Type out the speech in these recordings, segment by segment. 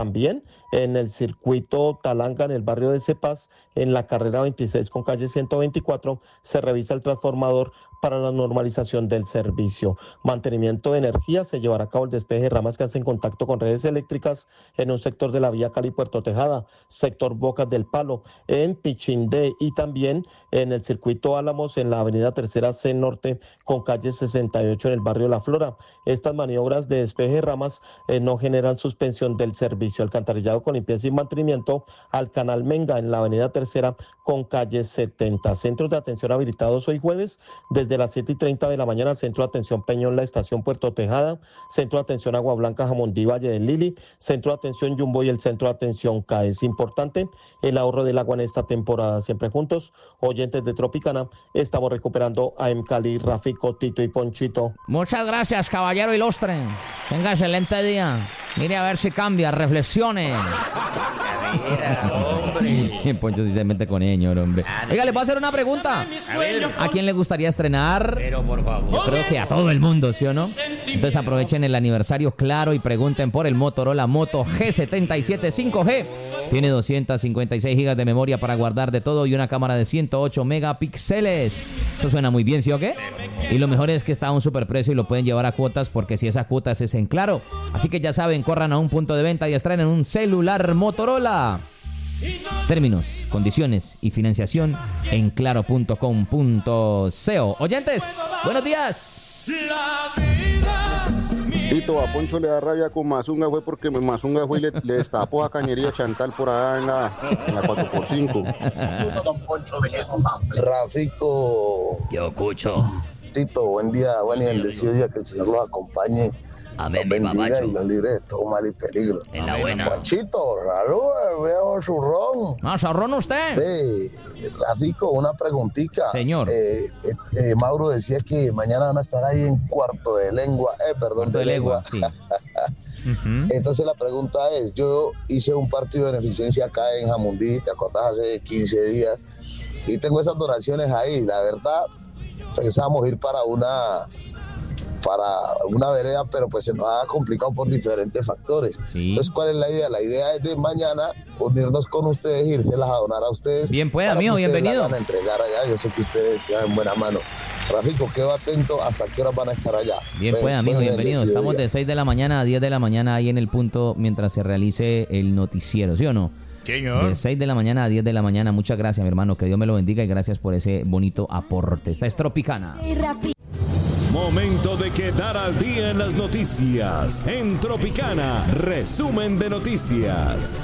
También en el circuito Talanga, en el barrio de Cepaz, en la carrera 26 con calle 124, se revisa el transformador para la normalización del servicio. Mantenimiento de energía, se llevará a cabo el despeje de ramas que hacen contacto con redes eléctricas en un sector de la vía Cali-Puerto Tejada, sector Bocas del Palo, en Pichindé, y también en el circuito Álamos, en la avenida Tercera C Norte con calle 68 en el barrio La Flora. Estas maniobras de despeje de ramas no generan suspensión del servicio. Alcantarillado con limpieza y mantenimiento al canal Menga en la avenida Tercera con calle 70. Centros de atención habilitados hoy jueves desde las 7:30 de la mañana. Centro de atención Peñón, la estación Puerto Tejada, Centro de atención Agua Blanca, Jamondí, Valle del Lili, Centro de atención Jumbo y el Centro de atención CAE. Es importante el ahorro del agua en esta temporada. Siempre juntos, oyentes de Tropicana, estamos recuperando a Cali, Rafico, Tito y Ponchito. Muchas gracias, caballero ilustre. Tenga excelente día. Mire a ver si cambia, reflexione. Poncho sí se mete con señor, hombre. Oiga, le puedo hacer una pregunta. ¿A quién le gustaría estrenar? Pero por favor. Yo creo que a todo el mundo, ¿sí o no? Entonces aprovechen el aniversario Claro y pregunten por el Motorola Moto G77 5G. Tiene 256 GB de memoria para guardar de todo y una cámara de 108 megapíxeles. Eso suena muy bien, ¿sí o qué? Y lo mejor es que está a un superprecio y lo pueden llevar a cuotas, porque si esas cuotas es en Claro. Así que ya saben, corran a un punto de venta y estrenen un celular Motorola. Términos, condiciones y financiación en claro.com.co. Oyentes, buenos días. Tito, a Poncho le da rabia con Mazunga fue porque Mazunga fue y le destapó a Cañería Chantal por allá en la 4x5. Rafico. Yo escucho. Tito, buen día, buen y bendecido día, que el Señor los acompañe. Amén, los mi bendiga mamacho. y los libre de todo mal y peligro. En la buena. Juanchito, saludos, veo zurrón. ¿No, zorrón usted? Rafico, una preguntita. Señor. Mauro decía que mañana van a estar ahí en cuarto de lengua, Cuarto de legua, sí. Entonces la pregunta es, yo hice un partido de beneficencia acá en Jamundí, ¿te acordás? Hace 15 días, y tengo esas donaciones ahí. La verdad, pensamos ir para una vereda, pero pues se nos ha complicado por diferentes factores. Sí. Entonces, ¿cuál es la idea? La idea es de mañana unirnos con ustedes, irselas a donar a ustedes. Bien pueda, para que amigo, ustedes bienvenido. las van a entregar allá. Yo sé que ustedes quedan en buena mano. Rafico, quedo atento hasta qué horas van a estar allá. Bien, pues, amigo, bienvenido. Estamos de 6 de la mañana a 10 de la mañana ahí en el punto mientras se realice el noticiero, ¿sí o no? Señor. De 6 de la mañana a 10 de la mañana. Muchas gracias, mi hermano. Que Dios me lo bendiga y gracias por ese bonito aporte. Esta es Tropicana. Momento de quedar al día en las noticias. En Tropicana, resumen de noticias.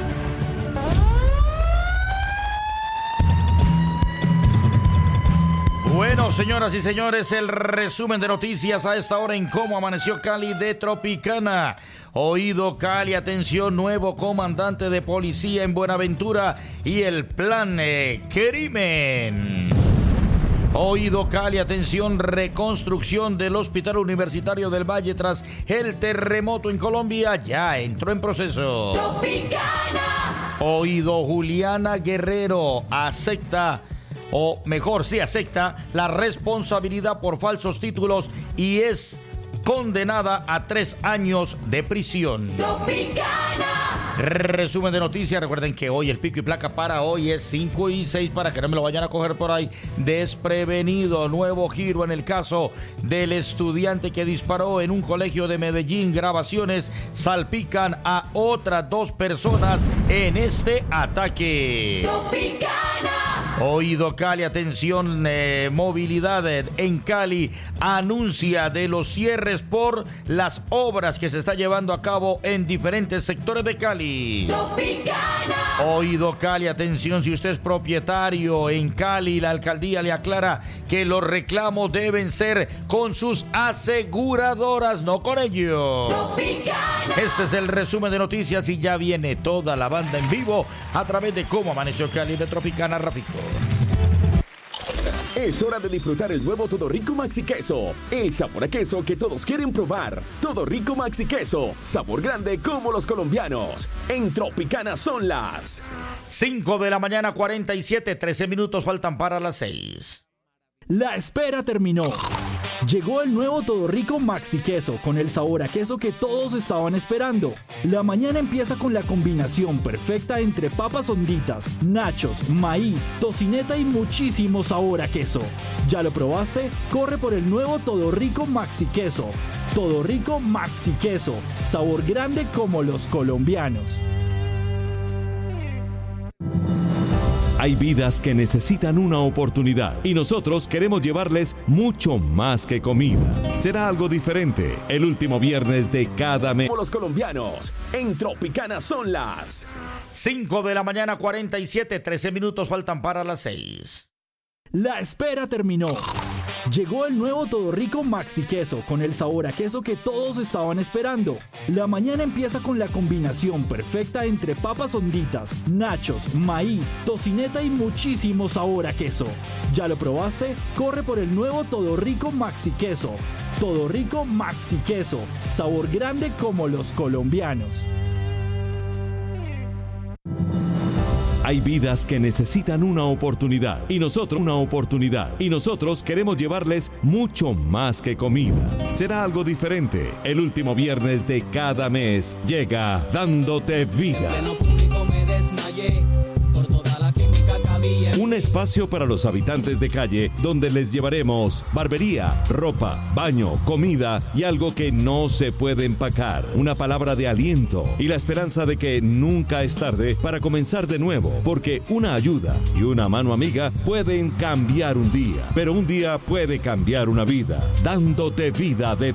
Bueno, señoras y señores, el resumen de noticias a esta hora en Cómo Amaneció Cali de Tropicana. Oído Cali, atención, nuevo comandante de policía en Buenaventura y el plan crimen. Oído Cali, atención, reconstrucción del Hospital Universitario del Valle tras el terremoto en Colombia ya entró en proceso. Tropicana. Oído Juliana Guerrero acepta la responsabilidad por falsos títulos y es condenada a 3 años de prisión. Tropicana. Resumen de noticias. Recuerden que hoy el pico y placa para hoy es 5 y 6 para que no me lo vayan a coger por ahí desprevenido. Nuevo giro en el caso del estudiante que disparó en un colegio de Medellín. Grabaciones salpican a otras 2 personas en este ataque. Tropicana. Oído Cali, atención, movilidad en Cali anuncia de los cierres por las obras que se está llevando a cabo en diferentes sectores de Cali. Tropicana. Oído Cali, atención, si usted es propietario en Cali, la alcaldía le aclara que los reclamos deben ser con sus aseguradoras, no con ellos. Tropicana. Este es el resumen de noticias y ya viene toda la banda en vivo a través de Cómo Amaneció Cali de Tropicana, Rafico. Es hora de disfrutar el nuevo Todo Rico Maxi Queso. El sabor a queso que todos quieren probar. Todo Rico Maxi Queso. Sabor grande como los colombianos. En Tropicana son las 5 de la mañana, 47, 13 minutos faltan para las 6. La espera terminó. Llegó el nuevo Todo Rico Maxi Queso con el sabor a queso que todos estaban esperando. La mañana empieza con la combinación perfecta entre papas honditas, nachos, maíz, tocineta y muchísimo sabor a queso. ¿Ya lo probaste? Corre por el nuevo Todo Rico Maxi Queso. Todo Rico Maxi Queso, sabor grande como los colombianos. Hay vidas que necesitan una oportunidad y nosotros queremos llevarles mucho más que comida. Será algo diferente el último viernes de cada mes. Como los colombianos, en Tropicana son las 5 de la mañana, 47, 13 minutos faltan para las 6. La espera terminó. Llegó el nuevo Todo Rico Maxi Queso con el sabor a queso que todos estaban esperando. La mañana empieza con la combinación perfecta entre papas honditas, nachos, maíz, tocineta y muchísimo sabor a queso. ¿Ya lo probaste? Corre por el nuevo Todo Rico Maxi Queso. Todo Rico Maxi Queso, sabor grande como los colombianos. Hay vidas que necesitan una oportunidad y nosotros queremos llevarles mucho más que comida. Será algo diferente el último viernes de cada mes. Llega Dándote Vida. Un espacio para los habitantes de calle donde les llevaremos barbería, ropa, baño, comida y algo que no se puede empacar. Una palabra de aliento y la esperanza de que nunca es tarde para comenzar de nuevo, porque una ayuda y una mano amiga pueden cambiar un día, pero un día puede cambiar una vida. Dándote vida de